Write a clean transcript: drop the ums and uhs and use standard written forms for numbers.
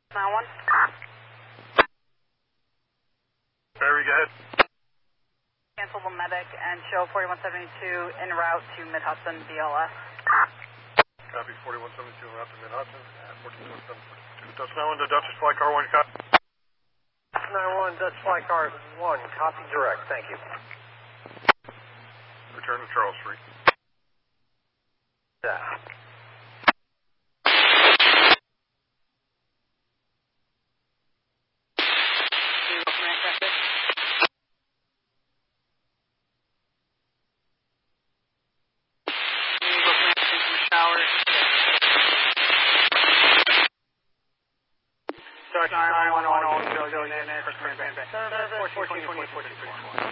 9-1. Barry, go ahead. Cancel the medic and show 4172 en route to Mid-Hudson BLS. Copy 4172 en route to Mid-Hudson at 142742. Dutch 91 to Dutchess Flight Car 1, copy. 91, Dutch Flight Car 1, copy direct, thank you. Return to Charles Street. Yeah. Dutch 911, go unit, 14, 20, 44.